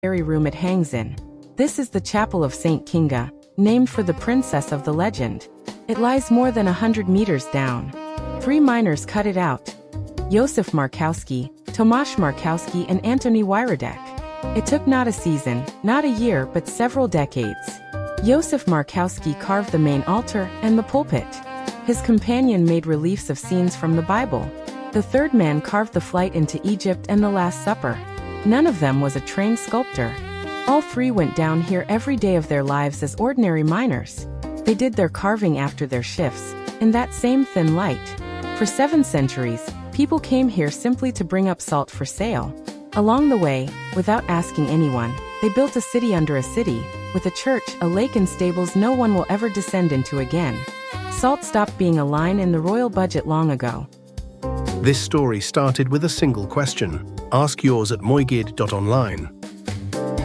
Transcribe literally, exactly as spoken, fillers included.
room it hangs in. This is the Chapel of Saint Kinga, named for the princess of the legend. It lies more than a hundred meters down. Three miners cut it out: Josef Markowski, Tomasz Markowski and Antoni Wiradek. It took not a season, not a year, but several decades. Josef Markowski carved the main altar and the pulpit. His companion made reliefs of scenes from the Bible. The third man carved the flight into Egypt and the Last Supper. None of them was a trained sculptor. All three went down here every day of their lives as ordinary miners. They did their carving after their shifts, in that same thin light. For seven centuries, people came here simply to bring up salt for sale. Along the way, without asking anyone, they built a city under a city, with a church, a lake and stables no one will ever descend into again. Salt stopped being a line in the royal budget long ago. This story started with a single question. Ask yours at moigid dot online.